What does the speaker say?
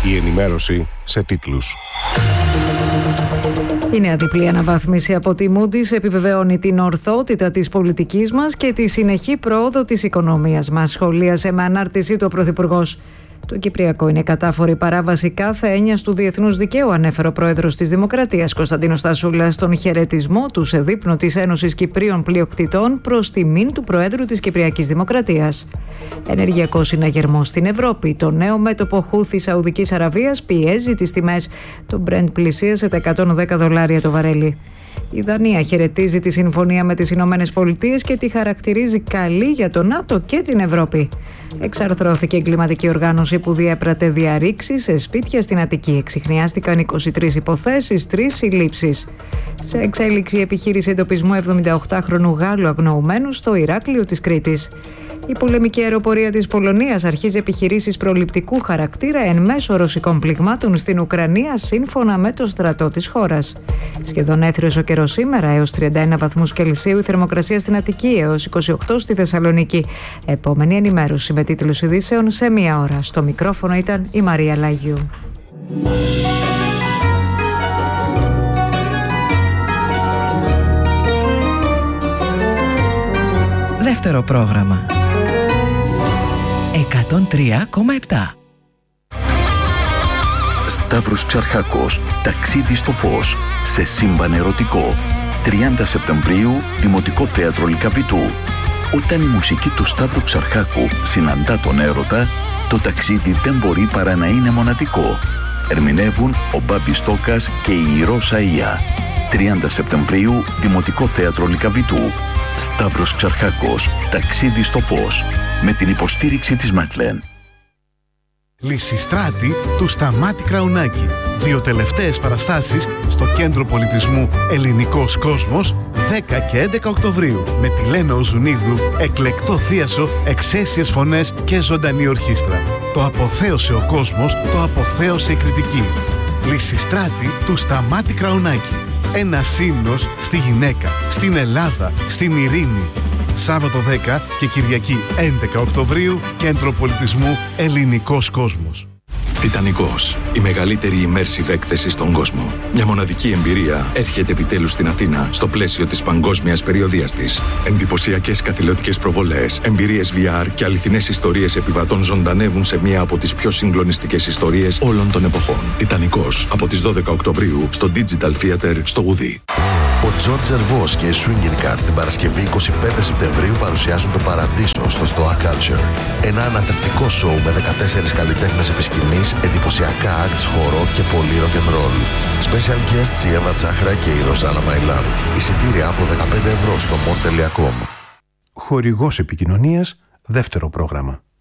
Η ενημέρωση σε τίτλους. Η νέα διπλή αναβάθμιση από τη Moody's επιβεβαιώνει την ορθότητα της πολιτικής μας και τη συνεχή πρόοδο της οικονομίας μας, σχολίασε με ανάρτησή του ο Πρωθυπουργός. Το Κυπριακό είναι κατάφορη παράβαση κάθε έννοιας του διεθνούς δικαίου, ανέφερε ο Πρόεδρος της Δημοκρατίας Κωνσταντίνος Στασούλας στον χαιρετισμό του σε δείπνο της Ένωσης Κυπρίων Πλειοκτητών προς τιμήν του Προέδρου της Κυπριακής Δημοκρατίας. Ενεργειακός συναγερμός στην Ευρώπη. Το νέο μέτωπο Χούθη Σαουδικής Αραβίας πιέζει τις τιμές. Το Brent πλησίασε τα $110 το βαρέλι. Η Δανία χαιρετίζει τη συμφωνία με τις Ηνωμένες Πολιτείες και τη χαρακτηρίζει καλή για το ΝΑΤΟ και την Ευρώπη. Εξαρθρώθηκε η εγκληματική οργάνωση που διέπρατε διαρρήξεις σε σπίτια στην Αττική. Εξιχνιάστηκαν 23 υποθέσεις, 3 συλλήψεις. Σε εξέλιξη επιχείρηση εντοπισμού 78χρονου Γάλλου αγνοουμένου στο Ηράκλειο της Κρήτης. Η πολεμική αεροπορία της Πολωνίας αρχίζει επιχειρήσεις προληπτικού χαρακτήρα εν μέσω ρωσικών πληγμάτων στην Ουκρανία, σύμφωνα με το στρατό της χώρας. Σχεδόν έθριος ο καιρός σήμερα, έως 31 βαθμούς Κελσίου, η θερμοκρασία στην Αττική, έως 28 στη Θεσσαλονίκη. Επόμενη ενημέρωση με τίτλους ειδήσεων σε μία ώρα. Στο μικρόφωνο ήταν η Μαρία Λαγιού. Δεύτερο πρόγραμμα. 103,7. Σταύρος Ξαρχάκος, ταξίδι στο φως, σε σύμπαν ερωτικό. 30 Σεπτεμβρίου, Δημοτικό Θέατρο Λυκαβητού. Όταν η μουσική του Σταύρου Ξαρχάκου συναντά τον έρωτα, το ταξίδι δεν μπορεί παρά να είναι μοναδικό. Ερμηνεύουν ο Μπάμπης Στόκας και η Ρώσα Ία. 30 Σεπτεμβρίου, Δημοτικό Θέατρο Λυκαβητού. Σταύρος Ξαρχάκος, ταξίδι στο φως, με την υποστήριξη της Μέτλεν. Λυσιστράτη του Σταμάτη Κραουνάκη. 2 τελευταίες παραστάσεις στο Κέντρο Πολιτισμού Ελληνικός Κόσμος, 10 και 11 Οκτωβρίου. Με τη Λένα Οζουνίδου, εκλεκτό θίασο, εξαίσιες φωνές και ζωντανή ορχήστρα. Το αποθέωσε ο κόσμος, το αποθέωσε η κριτική. Λυσιστράτη του Σταμάτη Κραουνάκη. Ένα ύμνος στη γυναίκα, στην Ελλάδα, στην ειρήνη. Σάββατο 10 και Κυριακή 11 Οκτωβρίου, Κέντρο Πολιτισμού Ελληνικός Κόσμος. Τιτανικός, η μεγαλύτερη immersive έκθεση στον κόσμο. Μια μοναδική εμπειρία έρχεται επιτέλους στην Αθήνα στο πλαίσιο της παγκόσμιας περιοδίας της. Εντυπωσιακές καθηλωτικές προβολές, εμπειρίες VR και αληθινές ιστορίες επιβατών ζωντανεύουν σε μία από τις πιο συγκλονιστικές ιστορίες όλων των εποχών. Τιτανικός, από τις 12 Οκτωβρίου στο Digital Theater στο Γουδί. Ο Τζορτζ Ζερβός και οι Swinging Cats την Παρασκευή 25 Σεπτεμβρίου παρουσιάζουν το Παραδείσο στο Stoa Culture. Ένα ανατρεπτικό σοου με 14 καλλιτέχνες επί σκηνής, εντυπωσιακά acts, χορό και πολύ rock and roll. Special guests η Εύα Τσάχρα και η Ροζάνα Μαϊλάν. Εισιτήρια από 15 € στο mall.com. Χορηγός επικοινωνίας, δεύτερο πρόγραμμα.